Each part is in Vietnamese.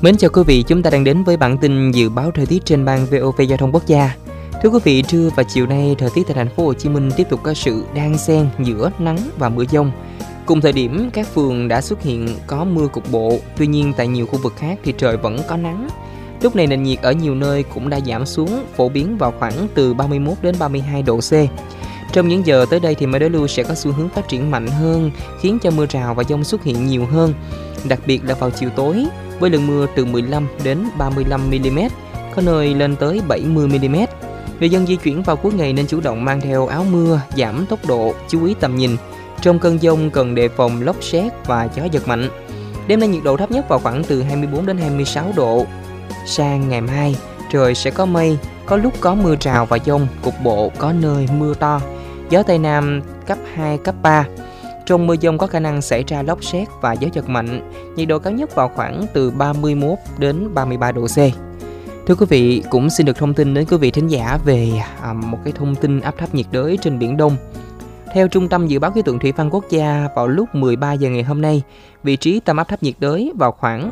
Mến chào quý vị, chúng ta đang đến với bản tin dự báo thời tiết trên ban VOV Giao thông Quốc gia. Thưa quý vị, trưa và chiều nay thời tiết tại thành phố Hồ Chí Minh tiếp tục có sự đan xen giữa nắng và mưa dông. Cùng thời điểm các phường đã xuất hiện có mưa cục bộ, tuy nhiên tại nhiều khu vực khác thì trời vẫn có nắng. Lúc này nền nhiệt ở nhiều nơi cũng đã giảm xuống, phổ biến vào khoảng từ 31 đến 32 độ C. Trong những giờ tới đây thì mây đối lưu sẽ có xu hướng phát triển mạnh hơn, khiến cho mưa rào và dông xuất hiện nhiều hơn, đặc biệt là vào chiều tối, với lượng mưa từ 15 đến 35 mm, có nơi lên tới 70 mm. Người dân di chuyển vào cuối ngày nên chủ động mang theo áo mưa, giảm tốc độ, chú ý tầm nhìn. Trong cơn dông cần đề phòng lốc sét và gió giật mạnh. Đêm nay nhiệt độ thấp nhất vào khoảng từ 24 đến 26 độ. Sang ngày mai, trời sẽ có mây, có lúc có mưa rào và dông, cục bộ có nơi mưa to. Gió Tây Nam cấp 2, cấp 3. Trong mưa dông có khả năng xảy ra lốc sét và gió giật mạnh. Nhiệt độ cao nhất vào khoảng từ 31 đến 33 độ C. Thưa quý vị, cũng xin được thông tin đến quý vị thính giả về một cái thông tin áp thấp nhiệt đới trên Biển Đông. Theo Trung tâm Dự báo Khí tượng Thủy văn Quốc gia, vào lúc 13 giờ ngày hôm nay, vị trí tâm áp thấp nhiệt đới vào khoảng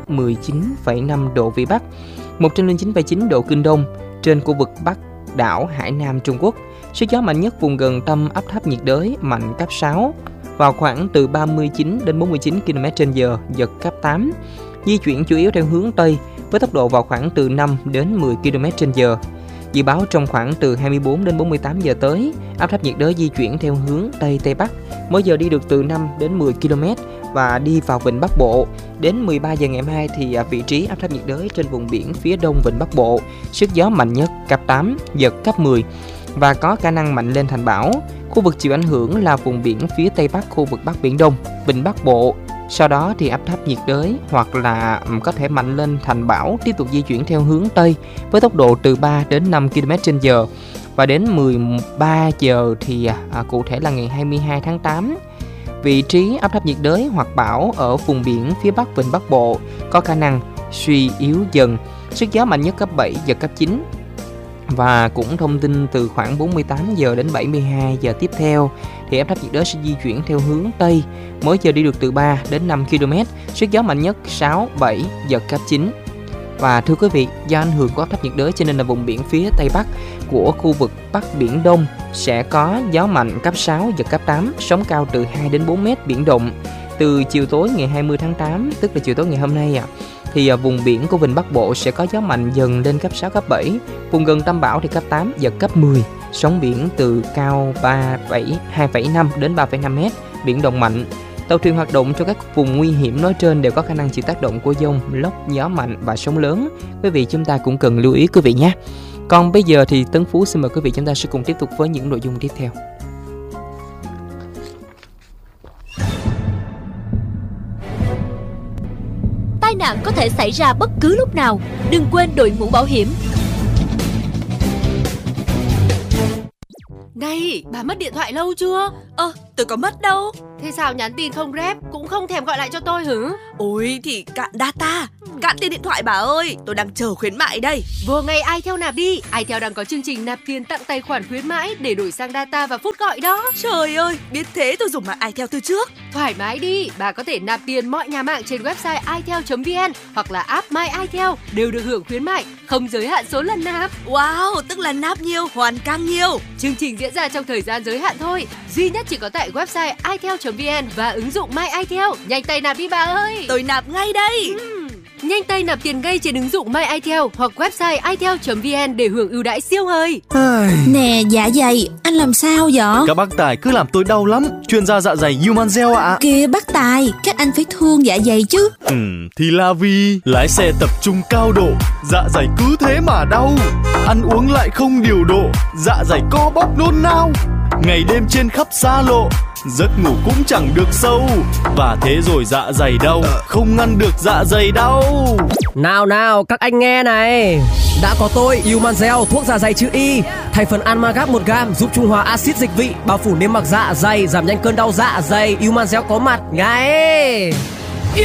19,5 độ Vĩ Bắc, 109,9 độ Kinh Đông trên khu vực Bắc đảo Hải Nam Trung Quốc. Sức gió mạnh nhất vùng gần tâm áp thấp nhiệt đới mạnh cấp 6, vào khoảng từ 39 đến 49 km/h, giật cấp 8. Di chuyển chủ yếu theo hướng Tây với tốc độ vào khoảng từ 5 đến 10 km/h. Dự báo trong khoảng từ 24 đến 48 giờ tới, áp thấp nhiệt đới di chuyển theo hướng Tây Tây Bắc, mỗi giờ đi được từ 5 đến 10 km và đi vào vịnh Bắc Bộ. Đến 13 giờ ngày mai thì vị trí áp thấp nhiệt đới trên vùng biển phía đông vịnh Bắc Bộ, sức gió mạnh nhất cấp 8, giật cấp 10 và có khả năng mạnh lên thành bão. Khu vực chịu ảnh hưởng là vùng biển phía Tây Bắc, khu vực Bắc Biển Đông, vịnh Bắc Bộ. Sau đó thì áp thấp nhiệt đới hoặc là có thể mạnh lên thành bão, tiếp tục di chuyển theo hướng Tây với tốc độ từ 3 đến 5 km/h. Và đến 13 giờ thì cụ thể là ngày 22 tháng 8, vị trí áp thấp nhiệt đới hoặc bão ở vùng biển phía Bắc vịnh Bắc Bộ có khả năng suy yếu dần, sức gió mạnh nhất cấp 7, giật cấp 9. Và cũng thông tin từ khoảng 48 giờ đến 72 giờ tiếp theo thì áp thấp nhiệt đới sẽ di chuyển theo hướng Tây, mỗi giờ đi được từ 3 đến 5 km, sức gió mạnh nhất 6, 7, giật cấp 9. Và thưa quý vị, do ảnh hưởng của áp thấp nhiệt đới cho nên là vùng biển phía Tây Bắc của khu vực Bắc Biển Đông sẽ có gió mạnh cấp 6, giật cấp 8, sóng cao từ 2 đến 4 mét biển động. Từ chiều tối ngày 20 tháng 8, tức là chiều tối ngày hôm nay thì vùng biển của vịnh Bắc Bộ sẽ có gió mạnh dần lên cấp 6, cấp 7, vùng gần tâm bão thì cấp 8, giật cấp 10, sóng biển từ cao 2,5 đến 3,5 mét, biển động mạnh. Tàu thuyền hoạt động trong các vùng nguy hiểm nói trên đều có khả năng chịu tác động của dông, lốc, gió mạnh và sóng lớn. Quý vị chúng ta cũng cần lưu ý quý vị nhé. Còn bây giờ thì Tấn Phú xin mời quý vị chúng ta sẽ cùng tiếp tục với những nội dung tiếp theo. Tai nạn có thể xảy ra bất cứ lúc nào, đừng quên đội mũ bảo hiểm. Này, bà mất điện thoại lâu chưa? Tôi có mất đâu. Thế sao nhắn tin không rep, cũng không thèm gọi lại cho tôi hử? Ôi thì cạn data, cạn tiền điện thoại bà ơi. Tôi đang chờ khuyến mại đây. Vừa ngày iTel nạp đi. iTel đang có chương trình nạp tiền tặng tài khoản khuyến mãi để đổi sang data và phút gọi đó. Trời ơi, biết thế tôi dùng mạng iTel từ trước. Thoải mái đi, bà có thể nạp tiền mọi nhà mạng trên website itel.vn hoặc là app My iTel đều được hưởng khuyến mại, không giới hạn số lần nạp. Wow, tức là nạp nhiều, hoàn càng nhiều. Chương trình diễn ra trong thời gian giới hạn thôi, duy nhất chỉ có tại website itel.vn và ứng dụng My iTel. Nhanh tay nạp đi bà ơi. Tôi nạp ngay đây. Nhanh tay nạp tiền ngay trên ứng dụng My iTel hoặc website itel.vn để hưởng ưu đãi siêu hời. Nè dạ dày, anh làm sao vậy? Các bác Tài cứ làm tôi đau lắm. Chuyên gia dạ dày Human Gel ạ. Kìa bác Tài, các anh phải thương dạ dày chứ. Thì là vì lái xe tập trung cao độ, dạ dày cứ thế mà đau. Ăn uống lại không điều độ, dạ dày co bóp nôn nao. Ngày đêm trên khắp xa lộ, giấc ngủ cũng chẳng được sâu. Và thế rồi dạ dày đau, không ngăn được dạ dày đau. Nào các anh nghe này. Đã có tôi Human Gel, thuốc dạ dày chữ Y. Thành phần Almagap 1g giúp trung hòa axit dịch vị, bao phủ niêm mạc dạ dày, giảm nhanh cơn đau dạ dày. Human Gel có mặt ngay.